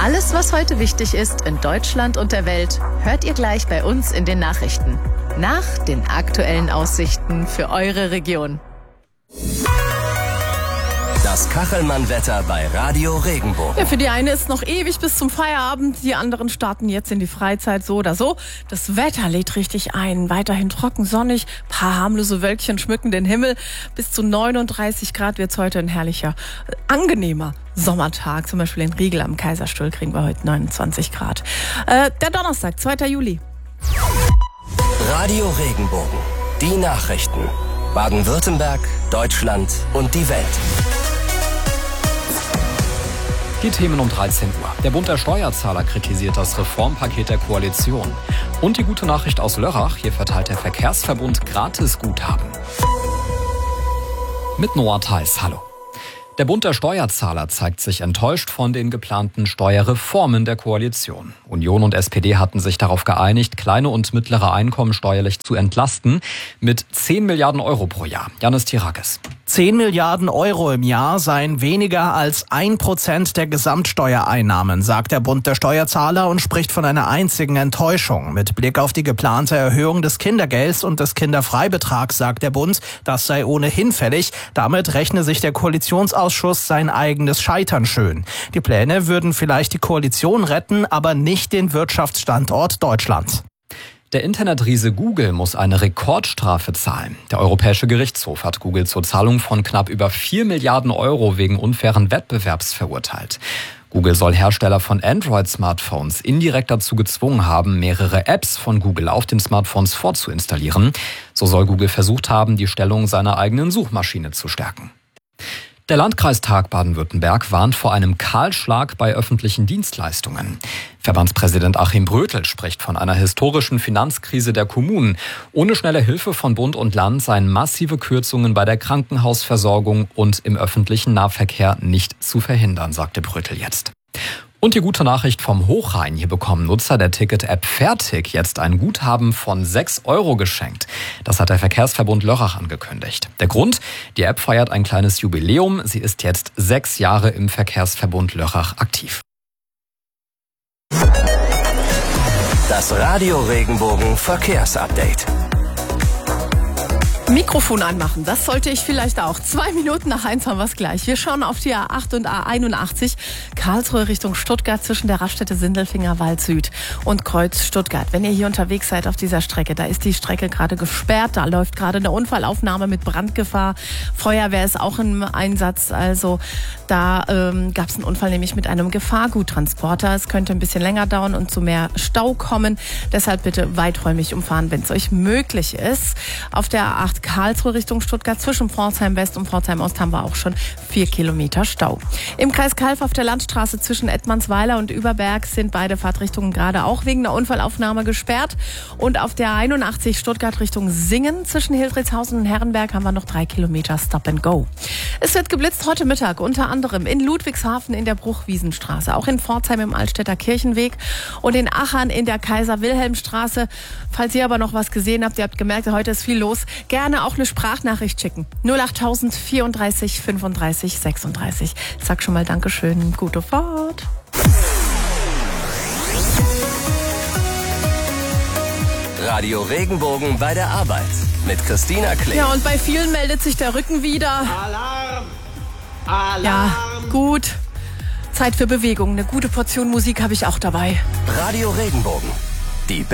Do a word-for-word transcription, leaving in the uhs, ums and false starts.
Alles, was heute wichtig ist in Deutschland und der Welt, hört ihr gleich bei uns in den Nachrichten. Nach den aktuellen Aussichten für eure Region. Das Kachelmann-Wetter bei Radio Regenbogen. Ja, für die eine ist noch ewig bis zum Feierabend. Die anderen starten jetzt in die Freizeit, so oder so. Das Wetter lädt richtig ein. Weiterhin trocken, sonnig. Paar harmlose Wölkchen schmücken den Himmel. Bis zu neununddreißig Grad wird's heute ein herrlicher, angenehmer Sommertag. Zum Beispiel in Riegel am Kaiserstuhl kriegen wir heute neunundzwanzig Grad. Äh, der Donnerstag, zweiter Juli. Radio Regenbogen. Die Nachrichten. Baden-Württemberg, Deutschland und die Welt. Die Themen um dreizehn Uhr. Der Bund der Steuerzahler kritisiert das Reformpaket der Koalition. Und die gute Nachricht aus Lörrach, hier verteilt der Verkehrsverbund Gratisguthaben. Mit Noah Theis, hallo. Der Bund der Steuerzahler zeigt sich enttäuscht von den geplanten Steuerreformen der Koalition. Union und S P D hatten sich darauf geeinigt, kleine und mittlere Einkommen steuerlich zu entlasten mit zehn Milliarden Euro pro Jahr. Janis Tirakis. zehn Milliarden Euro im Jahr seien weniger als ein Prozent der Gesamtsteuereinnahmen, sagt der Bund der Steuerzahler und spricht von einer einzigen Enttäuschung. Mit Blick auf die geplante Erhöhung des Kindergelds und des Kinderfreibetrags sagt der Bund, das sei ohnehin fällig. Damit rechne sich der Koalitionsausschuss sein eigenes Scheitern schön. Die Pläne würden vielleicht die Koalition retten, aber nicht den Wirtschaftsstandort Deutschland. Der Internetriese Google muss eine Rekordstrafe zahlen. Der Europäische Gerichtshof hat Google zur Zahlung von knapp über vier Milliarden Euro wegen unfairen Wettbewerbs verurteilt. Google soll Hersteller von Android-Smartphones indirekt dazu gezwungen haben, mehrere Apps von Google auf den Smartphones vorzuinstallieren. So soll Google versucht haben, die Stellung seiner eigenen Suchmaschine zu stärken. Der Landkreistag Baden-Württemberg warnt vor einem Kahlschlag bei öffentlichen Dienstleistungen. Verbandspräsident Achim Brötel spricht von einer historischen Finanzkrise der Kommunen. Ohne schnelle Hilfe von Bund und Land seien massive Kürzungen bei der Krankenhausversorgung und im öffentlichen Nahverkehr nicht zu verhindern, sagte Brötel jetzt. Und die gute Nachricht vom Hochrhein. Hier bekommen Nutzer der Ticket-App Fertig jetzt ein Guthaben von sechs Euro geschenkt. Das hat der Verkehrsverbund Lörrach angekündigt. Der Grund? Die App feiert ein kleines Jubiläum. Sie ist jetzt sechs Jahre im Verkehrsverbund Lörrach aktiv. Das Radio Regenbogen Verkehrsupdate. Mikrofon anmachen, das sollte ich vielleicht auch. Zwei Minuten nach eins haben wir es gleich. Wir schauen auf die A acht und A einundachtzig, Karlsruhe Richtung Stuttgart zwischen der Raststätte Sindelfinger Wald Süd und Kreuz Stuttgart. Wenn ihr hier unterwegs seid auf dieser Strecke, da ist die Strecke gerade gesperrt, da läuft gerade eine Unfallaufnahme mit Brandgefahr. Feuerwehr ist auch im Einsatz, also da ähm, gab es einen Unfall nämlich mit einem Gefahrguttransporter. Es könnte ein bisschen länger dauern und zu mehr Stau kommen. Deshalb bitte weiträumig umfahren, wenn es euch möglich ist. Auf der A acht Karlsruhe Richtung Stuttgart zwischen Pforzheim West und Pforzheim Ost haben wir auch schon vier Kilometer Stau. Im Kreis Calw auf der Landstraße zwischen Edmundsweiler und Überberg sind beide Fahrtrichtungen gerade auch wegen der Unfallaufnahme gesperrt. Und auf der einundachtzig Stuttgart Richtung Singen zwischen Hildritzhausen und Herrenberg haben wir noch drei Kilometer Stop and Go. Es wird geblitzt heute Mittag, unter anderem in Ludwigshafen in der Bruchwiesenstraße, auch in Pforzheim im Altstädter Kirchenweg und in Achern in der Kaiser-Wilhelm-Straße. Falls ihr aber noch was gesehen habt, ihr habt gemerkt, heute ist viel los, gerne auch eine Sprachnachricht schicken. null achttausend vierunddreißig fünfunddreißig sechsunddreißig. Sag schon mal Dankeschön, gute Fahrt. Radio Regenbogen bei der Arbeit mit Christina Klee. Ja, und bei vielen meldet sich der Rücken wieder. Alarm! Alarm! Ja, gut. Zeit für Bewegung. Eine gute Portion Musik habe ich auch dabei. Radio Regenbogen. Die